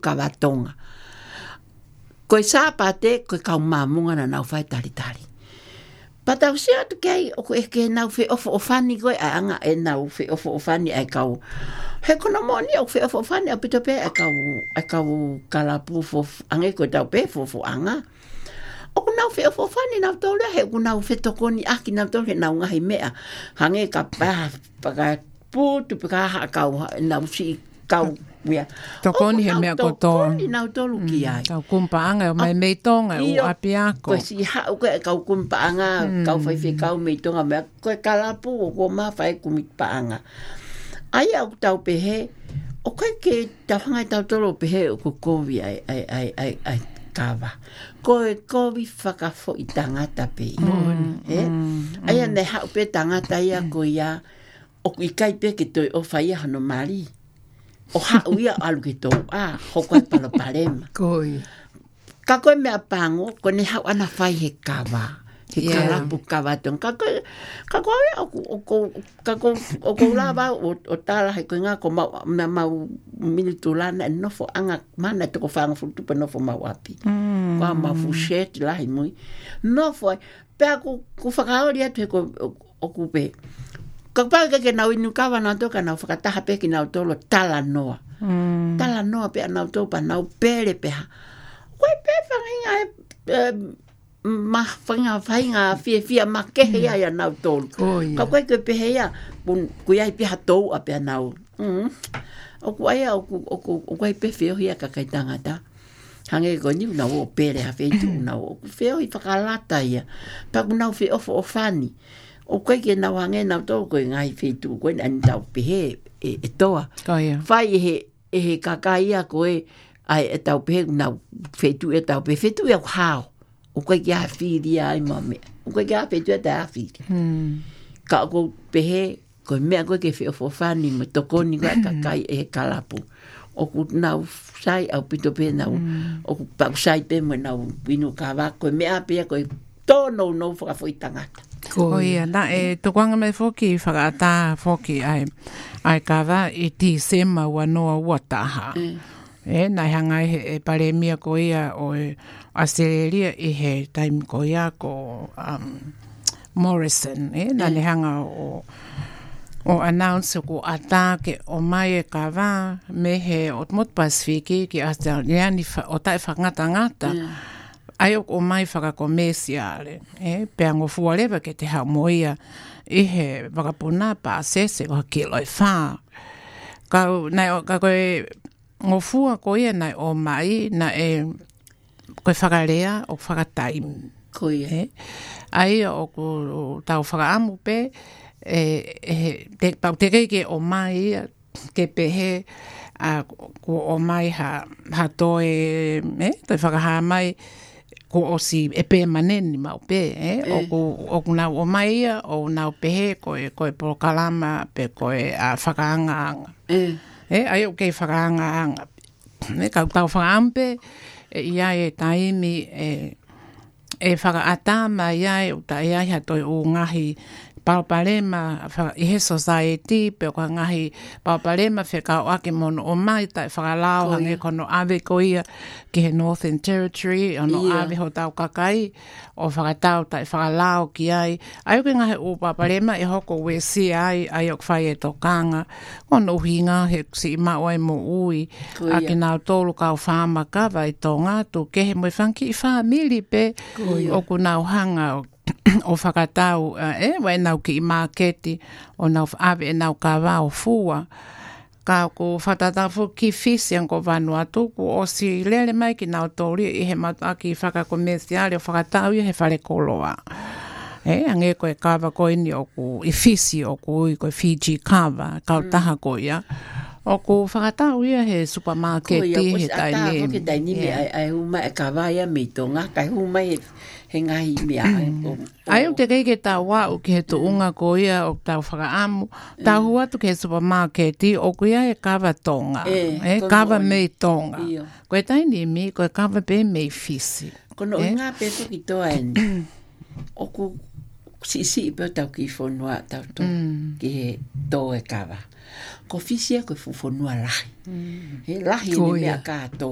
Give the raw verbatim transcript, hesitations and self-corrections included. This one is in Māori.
kawatonga. Koe sā pate, koe kau mamunga na nau whai tari tari. Patau sia tu kei, o koe ke nau whi ofo ofani koe, ai anga e nau whi ofo ofani ai kau. He kono moni o whi ofo ofani, au pito pe, ai kau, ai kau kalapu fo, ange koe tau pe fo fo anga. O ku nau whi ofo ofani nau tōlea, he ku nau whi tokoni aki nau tōlea, nau ngahi mea. Hange ka paha, paka pūtu, paka ha kau, nau si kau. Yeah. Tokoni he mea kotoa. Tokoni nau tolu ki ai. Kau kumpaanga o mai meitonga o api ako. Koe si hau koe kau kumpaanga, kau whaiwhi kau meitonga mea, koe kalapu o kua mawhai kumipaanga. Ai au tau pehe, o koe ke tau hangai tau tolo pehe o ku kovi ai, ai, ai, ai, ai kawa. Koe kovi whakafo i tangata pe. Ai ane hau pe tangata ia ko ia, o ku i kai pe ke toi o whai hano mari. O hau ia alu ke tau, ah, hoko e palo parema. Koi. Ka koe mea pango, ko ne hau ana whai he kawa. He yeah. Kalapu kawa tong. Ka koe, ka koe, o ko, ka koe, o ko lawa, o, o tala he koe ngā, ko mau, mea mau militu lana, e nofo anga, mana toko whanga futupa nofo mau api. Mm. Kwa mau fusheti lahi mui. Nofo, pea ku, ku whakaori atu he koe, o kupe. Ka pau ke nau inu kawa nau toka nau whakataha pe ki nau tolo tala noa. Mm. Tala noa pe nau topa nau pere peha. Koe pe whanginga e ma whanginga whainga fia fia ma kehe ia ia nau tolo. Oh, yeah. Ka koe koe pehe ia, kui ai peha tou a pe nau. Mm. O ku aia, o koe pe feo hia ka kai tangata. Hange ko ni nau o pere ha feitu nau. O feo i whakalata ia. Pa ku nau fe ofo o fani. O koe ke nau hange nau tō koe ngai whetu, koe ani tau pehe e, e toa. Oh, yeah. Whai e he, e he kakaia koe ai e tau pehe nau whetu e tau pehe. Whetu e au hao. O koe ke a whiri ai mame. O koe ke a whetu e te a whiri. Hmm. Ka o koe pehe, koe mea koe ke wheofo whani me tokoni koe kakai e he kalapu. O ku nau sai au pito pehe nau. Hmm. O ku pau sai pehe mo nau winu kawa. Koe mea pehe koe tōno no whakafoi tangata. Ko ia, na e tokuanga mai foki whakaata foki ai ai kawa i ti sema ua noa ua taha. Mm. E, nai hanga e, e paremia ko ia o e Australia i he time ko ia ko um, Morrison. E, mm. Nai hanga o o announce ko atake o mai e kawa me he o Mot Pasifiki ki Australia ni o tai whakangata ngata. Mm. Ai o mai whakakomesiale, e, pea ngofua lewa ke te hao moia i he wakapuna pa asese o kilo i whaa. Ka, nai, ka koe ngofua ko ia nai o mai na e koe whakarea o whakataim. Ko ia. E, ai o ko tau whakaamu pe, e, e, te, pau te keike o mai ke pehe a, ko o mai ha, ha toe, e, toi whakaha mai, ko o si e pe maneni mau pe, eh? E. O ku o ku nau o mai o nau pehe ko e ko e porokalama pe ko e a whakaanga anga. E. Eh, ai o kei whakaanga anga. Ne kau tau whakaampe, e ia e taimi e e whakaatama ia e uta ia ia toi o ngahi Paopalema i he society pe o ngahi Paopalema whekau ake mono o mai tai whakalao oh, hange kono awe ko ia ki he Northern Territory o no yeah. Awe ho tau kakai o whakatau tai whakalao ki ai ai o ke ngahi o Paopalema e hoko we si ai ai o kwhai e tokanga o no hinga he si ima oai mo ui oh, yeah. Ake nau tolu kau whaama kawa i tō ngātu ke he moi whanki i whaamili pe oh, yeah. O ku nau hanga o o whakatau, uh, e, wai nau ki i māketi, o nau awe e nau kawa o fua. Ka ko whatatawhu ki fisi an ko vanua tuku, o si lele mai ki nau tōri i he mataki i whakakomesiari o whakatau i he whare koloa. E, ange koe kawa koe ni o ku i fisi o ku i koe Fiji kawa, kautaha ko ia. O ko whakatau ia he supermarketi he tai ne. Ko ia, ko tai nime ai huma e kawa ia meitonga, kai huma he he ngahi mea. Ai o te keike tā wā o ki he to unga ko ia o tau whakaamu, tā hua tu ke he supermarketi o ko ia e kawa tonga, e kawa mei tonga. Koe tai nime, koe kawa pe mei fisi. Kono o ngā peto ki toa eni, o ko si si i peo tau ki whonua tau to, ki he tō e kawa. Ko fisia koe whonua lahi. He lahi ni mea kātoa.